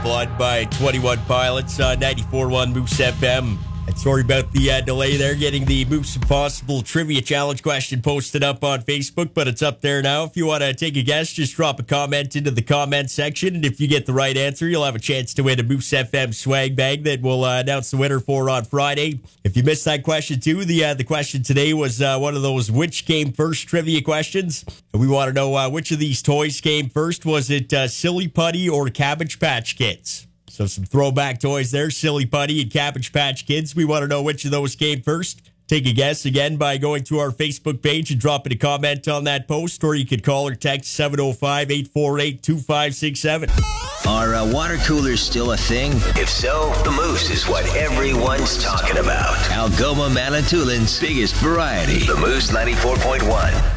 Blood by 21 Pilots on 94.1 Moose FM. And sorry about the delay there, getting the Moose Impossible Trivia Challenge question posted up on Facebook, but it's up there now. If you want to take a guess, just drop a comment into the comment section, and if you get the right answer, you'll have a chance to win a Moose FM swag bag that we'll announce the winner for on Friday. If you missed that question too, the question today was one of those which came first trivia questions. And we want to know which of these toys came first. Was it Silly Putty or Cabbage Patch Kids? So some throwback toys there, Silly Putty and Cabbage Patch Kids. We want to know which of those came first. Take a guess again by going to our Facebook page and dropping a comment on that post, or you could call or text 705-848-2567. Are water coolers still a thing? If so, the Moose is what everyone's talking about. Algoma Manitoulin's biggest variety. The Moose 94.1.